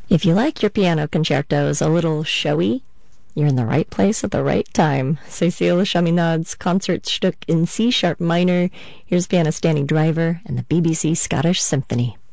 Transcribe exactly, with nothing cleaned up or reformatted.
If you like your piano concertos a little showy, you're in the right place at the right time. Cécile Chaminade's Concertstück in C-sharp minor. Here's pianist Danny Driver and the B B C Scottish Symphony.